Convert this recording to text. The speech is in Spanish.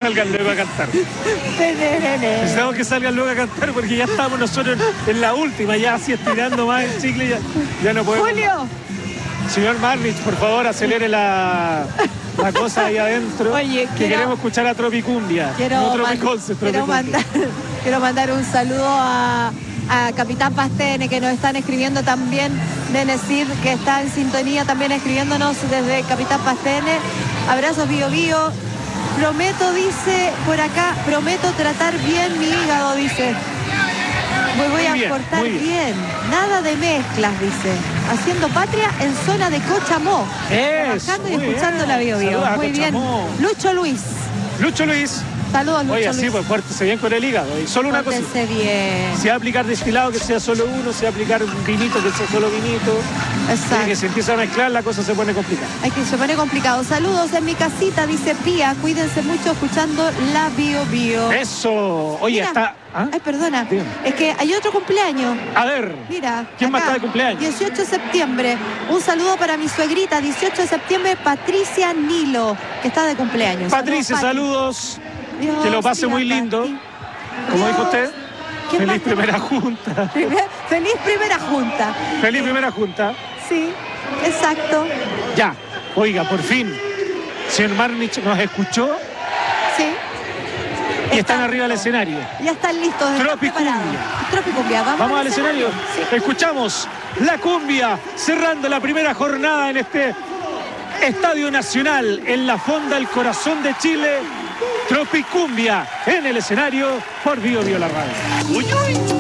salgan luego a cantar. Necesitamos que salgan luego a cantar porque ya estamos nosotros en la última, ya así estirando más el chicle, ya no podemos. Julio. Señor Marnich, por favor, acelere la cosa ahí adentro. Oye, que queremos escuchar a Tropicumbia. Quiero mandar un saludo a Capitán Pastene, que nos están escribiendo también, de Necir, que está en sintonía también escribiéndonos desde Capitán Pastene. Abrazos, Bío Bío. Prometo, dice por acá, prometo tratar bien mi hígado, dice. Voy a cortar bien. Nada de mezclas, dice. Haciendo patria en zona de Cochamó. Trabajando y escuchando la Bío Bío. Muy bien. Lucho Luis. Saludos, Lucho. Oye, así, pues pórtese bien con el hígado. Y solo una cosa. Bien. Si va a aplicar destilado, que sea solo uno. Si va a aplicar un vinito, que sea solo vinito. Exacto. Que se empieza a mezclar, la cosa se pone complicada. Se pone complicado. Saludos en mi casita, dice Pía. Cuídense mucho escuchando la Bío Bío. Eso. Oye, mira, está... ¿Ah? Ay, perdona. Dígame. Es que hay otro cumpleaños. A ver. Mira. ¿Quién más está de cumpleaños? 18 de septiembre. Un saludo para mi suegrita. 18 de septiembre, Patricia Nilo, que está de cumpleaños. Patricia, saludos. Dios, que lo pase muy lindo. Como dijo usted. Feliz primera junta. Feliz primera junta. Feliz primera junta. Sí, exacto. Ya. Oiga, por fin. Señor Marnich nos escuchó. Sí. Y están arriba del escenario. Ya están listos. Tropicumbia. Vamos al escenario. Sí. Escuchamos la cumbia cerrando la primera jornada en este Estadio Nacional, en la fonda, el corazón de Chile. Tropicumbia en el escenario por Bío Bío la radio. Uy, uy.